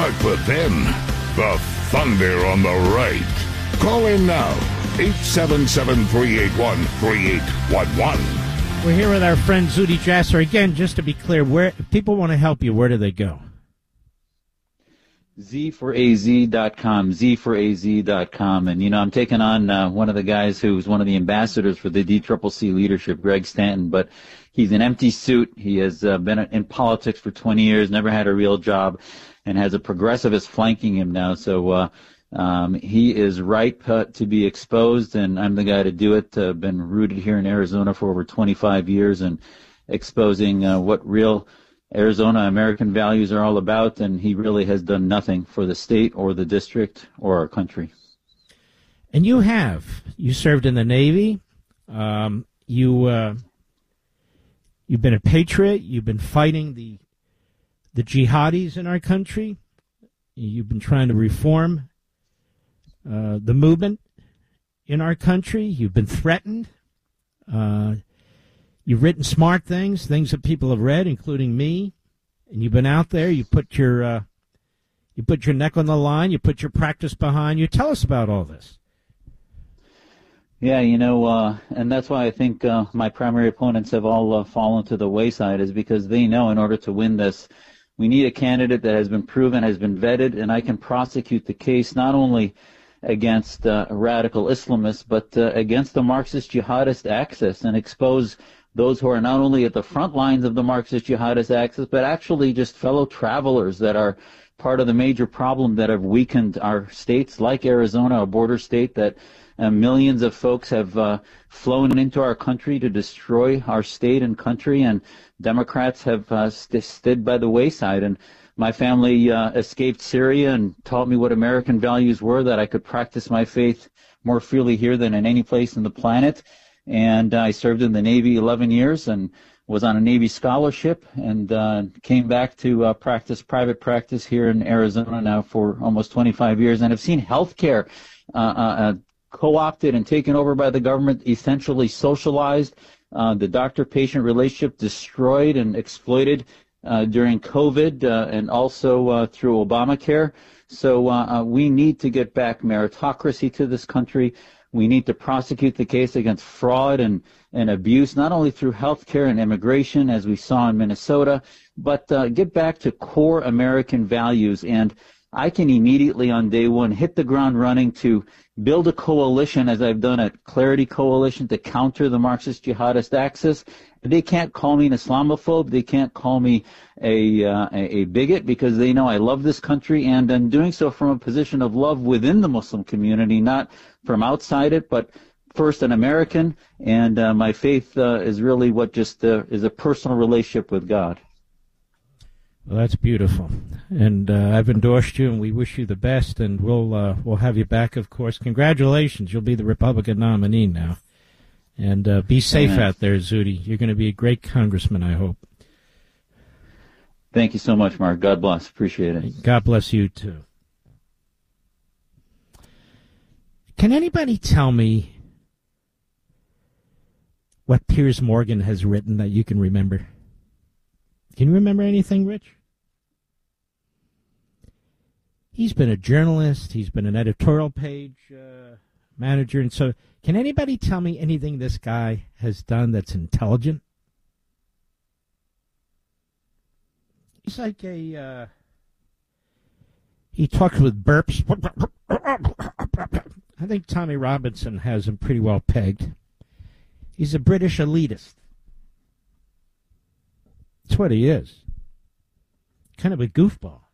but then the thunder on the right. Call in now, 877-381-3811. We're here with our friend Zuhdi Jasser. Again, just to be clear, where if people want to help you, where do they go? Z4AZ.com, Z4AZ.com. And, I'm taking on one of the guys who's one of the ambassadors for the DCCC leadership, Greg Stanton, but he's an empty suit. He has been in politics for 20 years, never had a real job, and has a progressivist flanking him now. So he is ripe to be exposed, and I'm the guy to do it. Been rooted here in Arizona for over 25 years and exposing what real Arizona American values are all about, and he really has done nothing for the state or the district or our country. And you served in the Navy. You've been a patriot. You've been fighting the jihadis in our country. You've been trying to reform the movement in our country. You've been threatened. You've written smart things that people have read, including me. And you've been out there. You put your neck on the line. You put your practice behind you. Tell us about all this. Yeah, and that's why I think my primary opponents have all fallen to the wayside, is because they know in order to win this, we need a candidate that has been proven, has been vetted, and I can prosecute the case not only against radical Islamists, but against the Marxist jihadist axis, and expose those who are not only at the front lines of the Marxist jihadist axis, but actually just fellow travelers that are part of the major problem that have weakened our states, like Arizona, a border state that millions of folks have flown into our country to destroy our state and country, and Democrats have stood by the wayside. And my family escaped Syria and taught me what American values were, that I could practice my faith more freely here than in any place on the planet. And I served in the Navy 11 years and was on a Navy scholarship, and came back to private practice here in Arizona now for almost 25 years, and have seen healthcare co-opted and taken over by the government, essentially socialized, the doctor-patient relationship destroyed and exploited during COVID, and also through Obamacare. So we need to get back meritocracy to this country. We need to prosecute the case against fraud and abuse, not only through health care and immigration, as we saw in Minnesota, but get back to core American values. And I can immediately on day one hit the ground running to build a coalition, as I've done at Clarity Coalition, to counter the Marxist jihadist axis. They can't call me an Islamophobe. They can't call me a bigot, because they know I love this country, and I'm doing so from a position of love within the Muslim community, not from outside it, but first an American, and my faith is really what just is a personal relationship with God. Well, that's beautiful, and I've endorsed you, and we wish you the best, and we'll have you back, of course. Congratulations, you'll be the Republican nominee now, and be safe out there, Zuhdi. You're going to be a great congressman, I hope. Thank you so much, Mark. God bless. Appreciate it. God bless you too. Can anybody tell me what Piers Morgan has written that you can remember? Can you remember anything, Rich? He's been a journalist. He's been an editorial page manager. And so can anybody tell me anything this guy has done that's intelligent? He's like he talks with burps. I think Tommy Robinson has him pretty well pegged. He's a British elitist. That's what he is. Kind of a goofball.